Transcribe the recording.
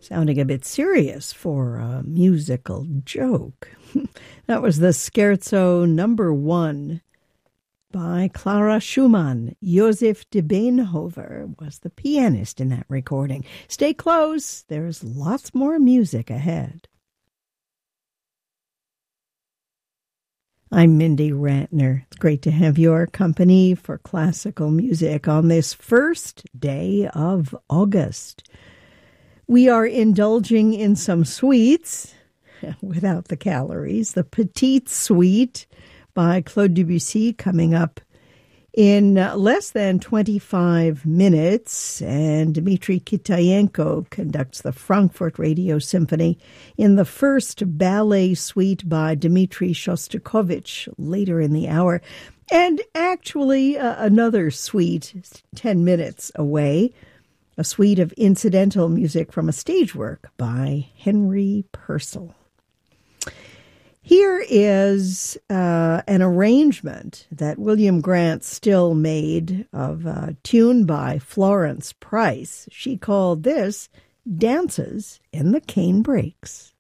Sounding a bit serious for a musical joke. That was the Scherzo number 1 by Clara Schumann. Joseph de Beenhover was the pianist in that recording. Stay close. There's lots more music ahead. I'm Mindy Ratner. It's great to have your company for classical music on this first day of August. We are indulging in some sweets without the calories. The Petite Suite by Claude Debussy coming up in less than 25 minutes. And Dmitry Kitayenko conducts the Frankfurt Radio Symphony in the first ballet suite by Dmitry Shostakovich later in the hour. And actually another suite 10 minutes away. A suite of incidental music from a stage work by Henry Purcell. Here is an arrangement that William Grant Still made of a tune by Florence Price. She called this Dances in the Cane Brakes.